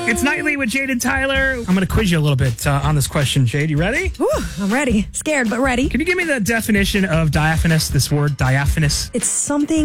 It's Nightly with Jade and Tyler. I'm going to quiz you a little bit on this question, Jade. You ready? Ooh, I'm ready. Scared, but ready. Can you give me the definition of diaphanous, this word, diaphanous? It's something